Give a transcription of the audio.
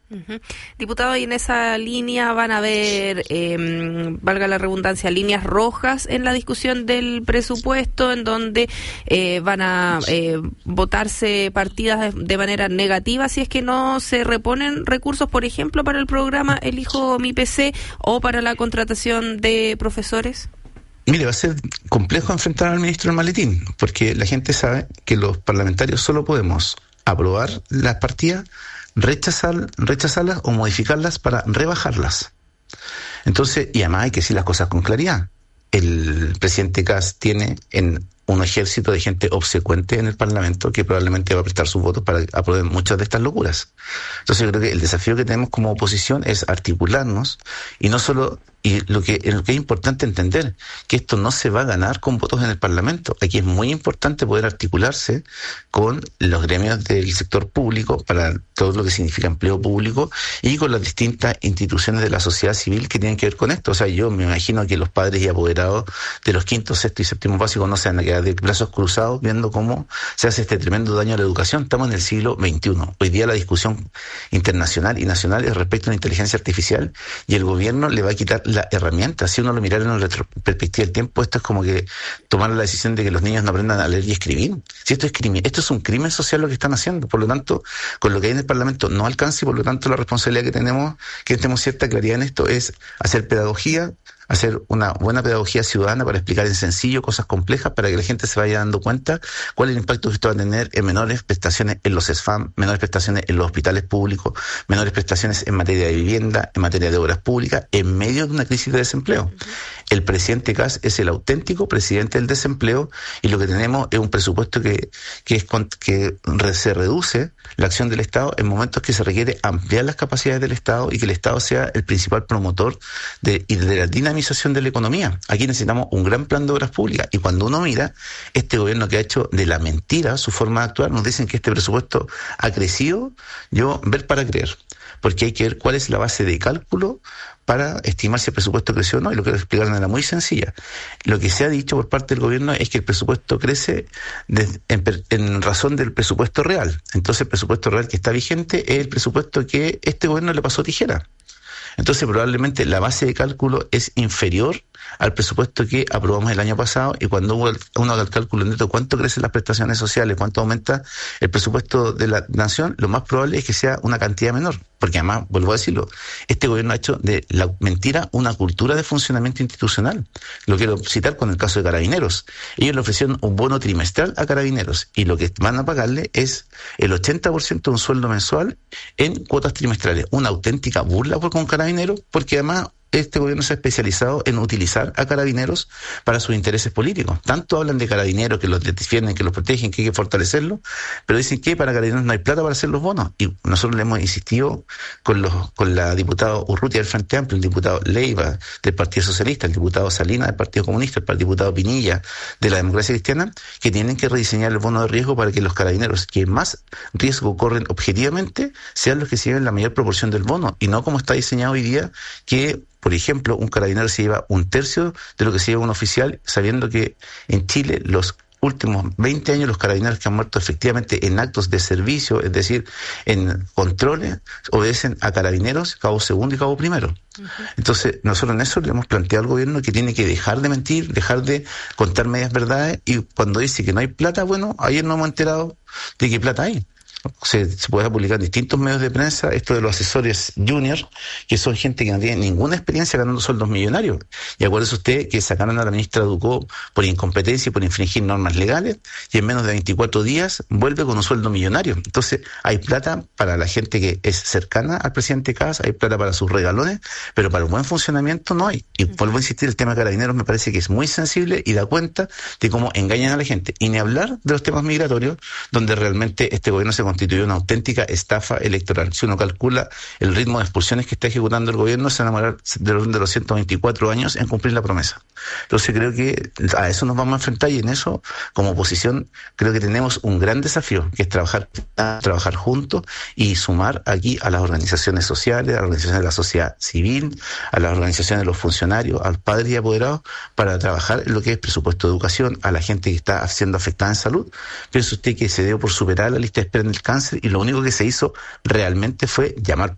Uh-huh. Diputado, y en esa línea van a haber, valga la redundancia, líneas rojas en la discusión del presupuesto, en donde van a votarse partidas de manera negativa si es que no se reponen recursos, por ejemplo, para el programa Elijo mi PC o para la contratación de profesores. Mire, va a ser complejo enfrentar al ministro del maletín, porque la gente sabe que los parlamentarios solo podemos aprobar las partidas, rechazarlas o modificarlas para rebajarlas. Entonces, y además hay que decir las cosas con claridad. El presidente Kast tiene un ejército de gente obsecuente en el Parlamento que probablemente va a prestar sus votos para aprobar muchas de estas locuras. Entonces yo creo que el desafío que tenemos como oposición es articularnos y no solo, y lo que es importante entender, que esto no se va a ganar con votos en el Parlamento. Aquí es muy importante poder articularse con los gremios del sector público para todo lo que significa empleo público y con las distintas instituciones de la sociedad civil que tienen que ver con esto. O sea, yo me imagino que los padres y apoderados de los quinto, sexto y séptimo básicos no se van a quedar de brazos cruzados viendo cómo se hace este tremendo daño a la educación. Estamos en el siglo XXI. Hoy día la discusión internacional y nacional es respecto a la inteligencia artificial y el gobierno le va a quitar la herramienta. Si uno lo mirara en una perspectiva del tiempo, esto es como que tomar la decisión de que los niños no aprendan a leer y escribir. Si esto es crimen, esto es un crimen social lo que están haciendo. Por lo tanto, con lo que hay en el Parlamento no alcanza y por lo tanto la responsabilidad que tenemos cierta claridad en esto, es hacer pedagogía, hacer una buena pedagogía ciudadana para explicar en sencillo cosas complejas para que la gente se vaya dando cuenta cuál es el impacto que esto va a tener en menores prestaciones en los SFAM, menores prestaciones en los hospitales públicos, menores prestaciones en materia de vivienda, en materia de obras públicas, en medio de una crisis de desempleo. El presidente Kast es el auténtico presidente del desempleo y lo que tenemos es un presupuesto que se reduce la acción del Estado en momentos que se requiere ampliar las capacidades del Estado y que el Estado sea el principal promotor de la dinamización de la economía. Aquí necesitamos un gran plan de obras públicas y cuando uno mira este gobierno que ha hecho de la mentira su forma de actuar, nos dicen que este presupuesto ha crecido, ver para creer, porque hay que ver cuál es la base de cálculo para estimar si el presupuesto creció o no, y lo quiero explicar de manera muy sencilla. Lo que se ha dicho por parte del gobierno es que el presupuesto crece en razón del presupuesto real. Entonces el presupuesto real que está vigente es el presupuesto que este gobierno le pasó tijera. Entonces probablemente la base de cálculo es inferior al presupuesto que aprobamos el año pasado y cuando uno haga el cálculo neto cuánto crecen las prestaciones sociales, cuánto aumenta el presupuesto de la nación, lo más probable es que sea una cantidad menor, porque además, vuelvo a decirlo, este gobierno ha hecho de la mentira una cultura de funcionamiento institucional. Lo quiero citar con el caso de Carabineros. Ellos le ofrecieron un bono trimestral a Carabineros y lo que van a pagarle es el 80% de un sueldo mensual en cuotas trimestrales. Una auténtica burla con Carabineros, porque además este gobierno se ha especializado en utilizar a Carabineros para sus intereses políticos. Tanto hablan de Carabineros, que los defienden, que los protegen, que hay que fortalecerlos, pero dicen que para Carabineros no hay plata para hacer los bonos. Y nosotros le hemos insistido con la diputada Urrutia del Frente Amplio, el diputado Leiva del Partido Socialista, el diputado Salinas del Partido Comunista, el diputado Pinilla de la Democracia Cristiana, que tienen que rediseñar el bono de riesgo para que los Carabineros que más riesgo corren objetivamente sean los que se lleven la mayor proporción del bono, y no como está diseñado hoy día, que por ejemplo, un carabinero se lleva un tercio de lo que se lleva un oficial, sabiendo que en Chile los últimos 20 años los carabineros que han muerto efectivamente en actos de servicio, es decir, en controles, obedecen a carabineros, cabo segundo y cabo primero. Uh-huh. Entonces, nosotros en eso le hemos planteado al gobierno que tiene que dejar de mentir, dejar de contar medias verdades, y cuando dice que no hay plata, bueno, ayer nos hemos enterado de qué plata hay. Se puede publicar en distintos medios de prensa esto de los asesores juniors, que son gente que no tiene ninguna experiencia ganando sueldos millonarios. Y acuérdese usted que sacaron a la ministra Ducó por incompetencia y por infringir normas legales, y en menos de 24 días vuelve con un sueldo millonario. Entonces hay plata para la gente que es cercana al presidente Kast, hay plata para sus regalones, pero para el buen funcionamiento no hay. Y vuelvo a insistir, el tema de Carabineros me parece que es muy sensible y da cuenta de cómo engañan a la gente. Y ni hablar de los temas migratorios, donde realmente este gobierno se constituyó una auténtica estafa electoral. Si uno calcula el ritmo de expulsiones que está ejecutando el gobierno, se van a demorar del orden de los 124 años en cumplir la promesa. Entonces creo que a eso nos vamos a enfrentar, y en eso, como oposición, creo que tenemos un gran desafío, que es trabajar juntos y sumar aquí a las organizaciones sociales, a las organizaciones de la sociedad civil, a las organizaciones de los funcionarios, a los padres y apoderados, para trabajar en lo que es presupuesto de educación, a la gente que está siendo afectada en salud. Piensa usted que se dio por superar la lista de espera en el cáncer, y lo único que se hizo realmente fue llamar